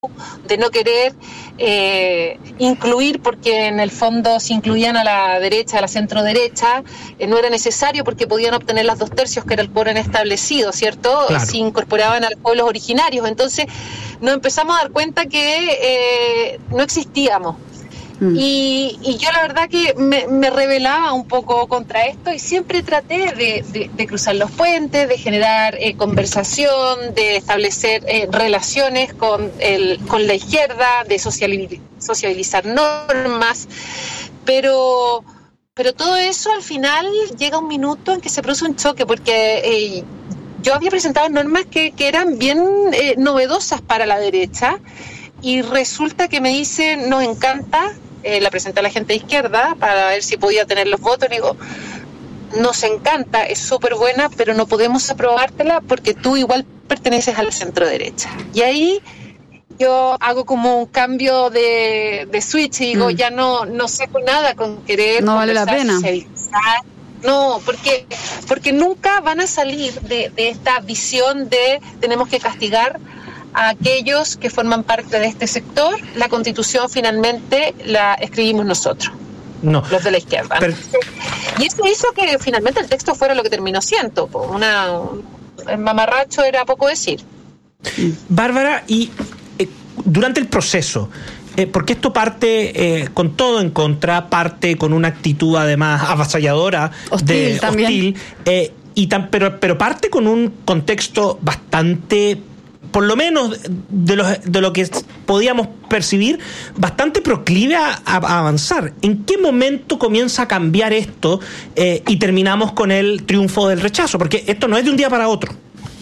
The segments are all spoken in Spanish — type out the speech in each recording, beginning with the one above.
de no querer incluir, porque en el fondo si incluían a la derecha, a la centro derecha, no era necesario porque podían obtener las 2/3, que era el quórum establecido, ¿cierto? Claro. Si incorporaban a los pueblos originarios. Entonces nos empezamos a dar cuenta que no existíamos. Y yo la verdad que me rebelaba un poco contra esto y siempre traté de cruzar los puentes, de generar conversación, de establecer relaciones con la izquierda, de sociabilizar normas, pero todo eso al final llega un minuto en que se produce un choque, porque yo había presentado normas que eran bien novedosas para la derecha y resulta que me dicen, nos encanta. La presenté a la gente de izquierda para ver si podía tener los votos. Le digo, nos encanta, es súper buena, pero no podemos aprobártela porque tú igual perteneces a la centro derecha. Y ahí yo hago como un cambio de switch y digo, ya no saco nada con querer. No vale la pena. No, porque nunca van a salir de esta visión de tenemos que castigar a aquellos que forman parte de este sector. La Constitución finalmente la escribimos nosotros, los de la izquierda. Y eso hizo que finalmente el texto fuera lo que terminó siendo. El mamarracho era poco decir. Bárbara, y durante el proceso, porque esto parte con todo en contra, parte con una actitud además avasalladora, hostil, pero parte con un contexto bastante, por lo menos de lo que podíamos percibir, bastante proclive a avanzar. ¿En qué momento comienza a cambiar esto y terminamos con el triunfo del rechazo? Porque esto no es de un día para otro.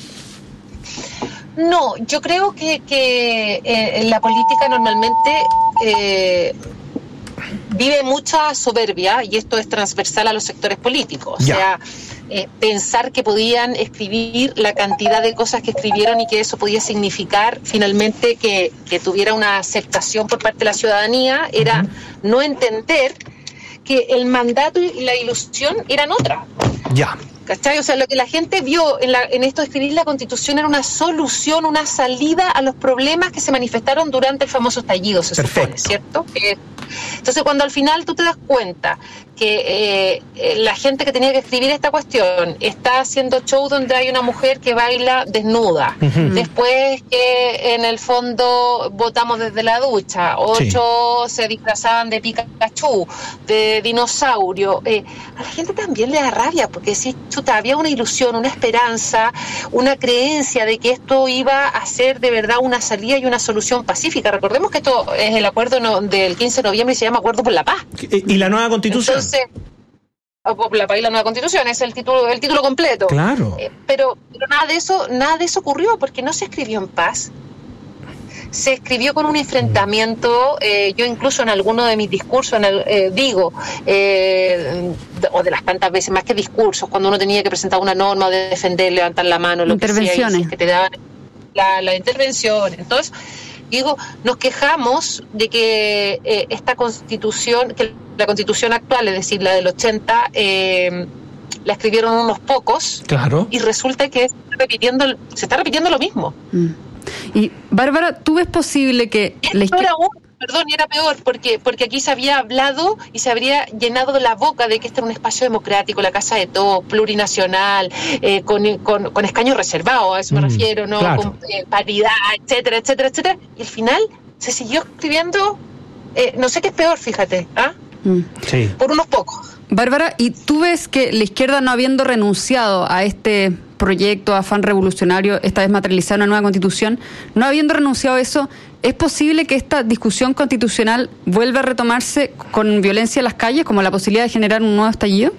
No, yo creo que la política normalmente vive mucha soberbia, y esto es transversal a los sectores políticos. O sea, pensar que podían escribir la cantidad de cosas que escribieron y que eso podía significar finalmente que tuviera una aceptación por parte de la ciudadanía era no entender que el mandato y la ilusión eran otra. Ya. ¿Cachai? O sea, lo que la gente vio en esto de escribir la Constitución era una solución, una salida a los problemas que se manifestaron durante el famoso estallido, se supone, ¿cierto? Entonces, cuando al final tú te das cuenta que la gente que tenía que escribir esta cuestión está haciendo show donde hay una mujer que baila desnuda, después que en el fondo votamos desde la ducha, 8 se disfrazaban de Pikachu, de dinosaurio, a la gente también le da rabia, porque si había una ilusión, una esperanza, una creencia de que esto iba a ser de verdad una salida y una solución pacífica. Recordemos que esto es el acuerdo del 15 de noviembre y se llama Acuerdo por la Paz. ¿Y la nueva Constitución? Entonces, por la paz y la nueva Constitución es el título completo. Claro. Pero nada de eso ocurrió, porque no se escribió en paz. Se escribió con un enfrentamiento. Yo incluso en alguno de mis discursos digo, o de las tantas veces, más que discursos, cuando uno tenía que presentar una norma o de defender, levantar la mano, lo intervenciones, que te daban la intervención. Entonces, digo, nos quejamos de que esta Constitución, que la Constitución actual, es decir, la del 80, la escribieron unos pocos, claro, y resulta que se está repitiendo lo mismo. Y Bárbara, ¿tú ves posible que era peor, porque aquí se había hablado y se habría llenado la boca de que este era un espacio democrático, la casa de todos, plurinacional, con escaños reservados, a eso me refiero, ¿no? Claro. Con paridad, etcétera, etcétera, etcétera, y al final se siguió escribiendo, no sé qué es peor, fíjate, sí, por unos pocos. Bárbara, ¿y tú ves que la izquierda, no habiendo renunciado a este proyecto, afán revolucionario, esta vez materializar una nueva Constitución, no habiendo renunciado a eso, ¿es posible que esta discusión constitucional vuelva a retomarse con violencia en las calles, como la posibilidad de generar un nuevo estallido?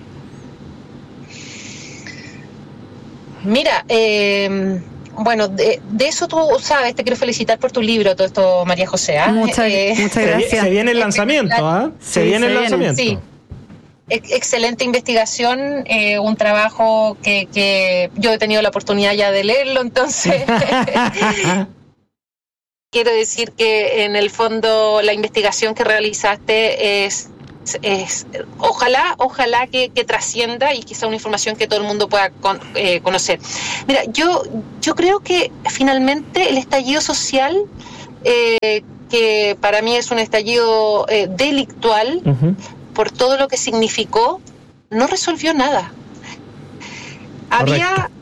Mira, bueno, de eso tú sabes, te quiero felicitar por tu libro, todo esto, María José. Muchas gracias. Se viene el lanzamiento, Se viene el lanzamiento. Sí. Excelente investigación, un trabajo que yo he tenido la oportunidad ya de leerlo, entonces quiero decir que en el fondo la investigación que realizaste es ojalá que trascienda y que sea una información que todo el mundo pueda conocer. Mira, yo creo que finalmente el estallido social que para mí es un estallido delictual, por todo lo que significó, no resolvió nada. Había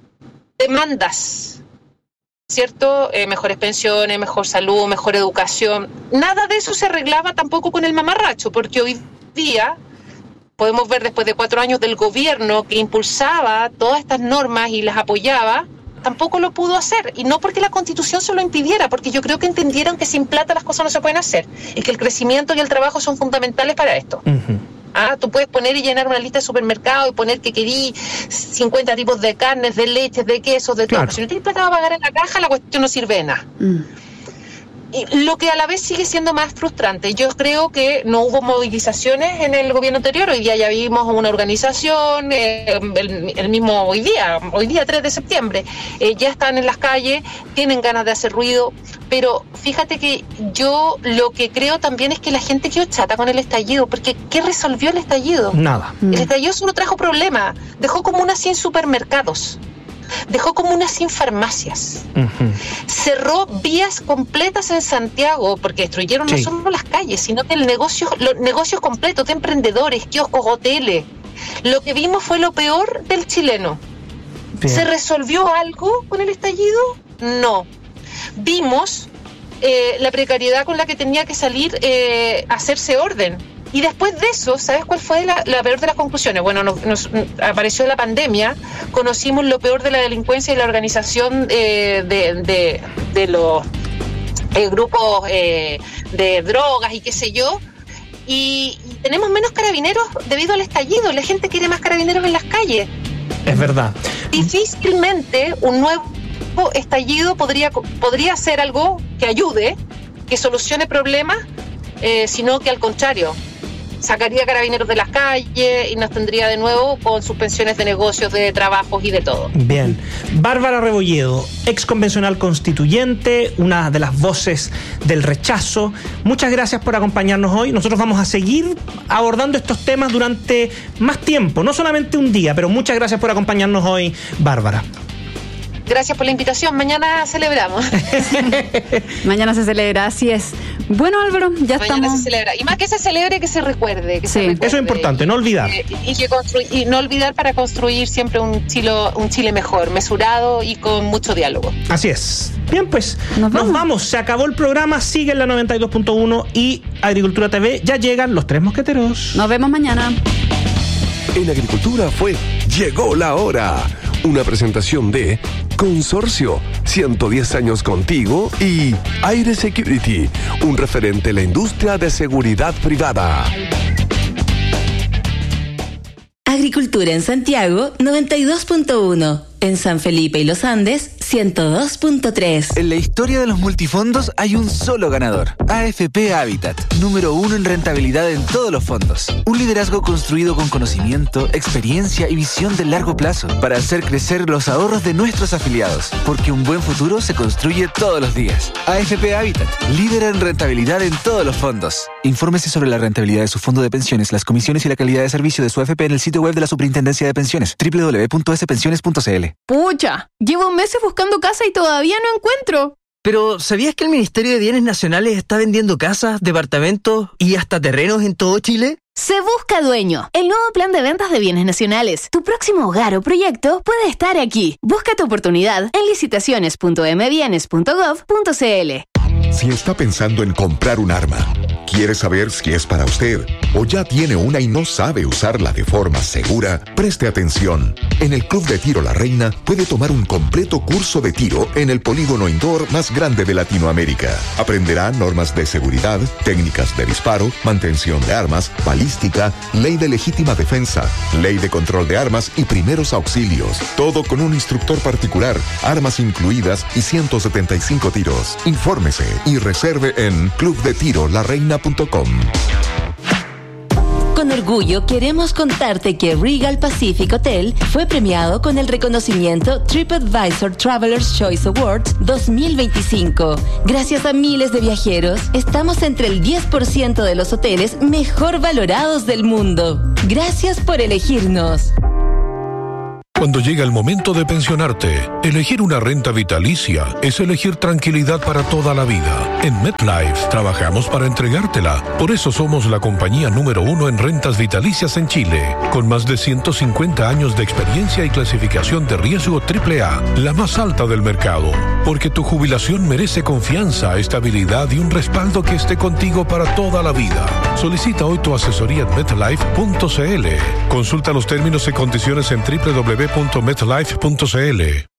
demandas, ¿cierto? Mejores pensiones, mejor salud, mejor educación. Nada de eso se arreglaba tampoco con el mamarracho, porque hoy día podemos ver, después de 4 años del gobierno que impulsaba todas estas normas y las apoyaba, tampoco lo pudo hacer. Y no porque la Constitución se lo impidiera, porque yo creo que entendieron que sin plata las cosas no se pueden hacer y que el crecimiento y el trabajo son fundamentales para esto. Tú puedes poner y llenar una lista de supermercados y poner que querí 50 tipos de carnes, de leches, de quesos, de todo. Pero si no tienes plata para pagar en la caja, la cuestión no sirve de nada. Y lo que a la vez sigue siendo más frustrante. Yo creo que no hubo movilizaciones en el gobierno anterior. Hoy día ya vimos una organización, el mismo hoy día 3 de septiembre, ya están en las calles, tienen ganas de hacer ruido, pero fíjate que yo lo que creo también es que la gente quedó chata con el estallido, porque ¿qué resolvió el estallido? Nada. El estallido solo trajo problemas, dejó comunas sin supermercados, dejó comunas sin farmacias, cerró vías completas en Santiago, porque destruyeron no solo las calles, sino que los negocios completos de emprendedores, kioscos, hoteles. Lo que vimos fue lo peor del chileno. Bien. ¿Se resolvió algo con el estallido? No. Vimos la precariedad con la que tenía que salir hacerse orden. Y después de eso, ¿sabes cuál fue la peor de las conclusiones? Bueno, nos apareció la pandemia, conocimos lo peor de la delincuencia y la organización de los grupos de drogas y qué sé yo, y tenemos menos carabineros debido al estallido. La gente quiere más carabineros en las calles. Es verdad. Difícilmente un nuevo estallido podría ser algo que ayude, que solucione problemas, sino que al contrario, sacaría carabineros de las calles y nos tendría de nuevo con suspensiones de negocios, de trabajos y de todo. Bien. Bárbara Rebolledo, ex convencional constituyente, una de las voces del rechazo. Muchas gracias por acompañarnos hoy. Nosotros vamos a seguir abordando estos temas durante más tiempo, no solamente un día, pero muchas gracias por acompañarnos hoy, Bárbara. Gracias por la invitación. Mañana celebramos. Mañana se celebra, así es. Bueno, Álvaro, ya mañana estamos. Se celebra. Y más que se celebre, que se recuerde. Que sí, se recuerde. Eso es importante, no olvidar. Y no olvidar para construir siempre un Chile mejor, mesurado y con mucho diálogo. Así es. Bien, pues nos vamos. Se acabó el programa. Sigue en la 92.1 y Agricultura TV. Ya llegan los 3 mosqueteros. Nos vemos mañana. En Agricultura fue Llegó la Hora. Una presentación de Consorcio, 110 años contigo, y Aire Security, un referente en la industria de seguridad privada. Agricultura en Santiago, 92.1. En San Felipe y Los Andes, 102.3. En la historia de los multifondos hay un solo ganador. AFP Habitat, número 1 en rentabilidad en todos los fondos. Un liderazgo construido con conocimiento, experiencia y visión de largo plazo para hacer crecer los ahorros de nuestros afiliados. Porque un buen futuro se construye todos los días. AFP Habitat, líder en rentabilidad en todos los fondos. Infórmese sobre la rentabilidad de su fondo de pensiones, las comisiones y la calidad de servicio de su AFP en el sitio web de la Superintendencia de Pensiones, www.spensiones.cl. Pucha, llevo meses buscando casa y todavía no encuentro. Pero, ¿sabías que el Ministerio de Bienes Nacionales está vendiendo casas, departamentos y hasta terrenos en todo Chile? Se busca dueño. El nuevo plan de ventas de bienes nacionales. Tu próximo hogar o proyecto puede estar aquí. Busca tu oportunidad en licitaciones.mbienes.gov.cl. Si está pensando en comprar un arma, quiere saber si es para usted o ya tiene una y no sabe usarla de forma segura, preste atención. En el Club de Tiro La Reina puede tomar un completo curso de tiro en el polígono indoor más grande de Latinoamérica. Aprenderá normas de seguridad, técnicas de disparo, mantención de armas, balística, ley de legítima defensa, ley de control de armas y primeros auxilios. Todo con un instructor particular, armas incluidas y 175 tiros. Infórmese y reserve en clubdetirolareina.com. Con orgullo queremos contarte que Regal Pacific Hotel fue premiado con el reconocimiento TripAdvisor Traveler's Choice Awards 2025. Gracias a miles de viajeros, estamos entre el 10% de los hoteles mejor valorados del mundo. Gracias por elegirnos. Cuando llega el momento de pensionarte, elegir una renta vitalicia es elegir tranquilidad para toda la vida. En MetLife trabajamos para entregártela. Por eso somos la compañía número 1 en rentas vitalicias en Chile, con más de 150 años de experiencia y clasificación de riesgo AAA, la más alta del mercado. Porque tu jubilación merece confianza, estabilidad y un respaldo que esté contigo para toda la vida. Solicita hoy tu asesoría en MetLife.cl. Consulta los términos y condiciones en www.metlife.cl.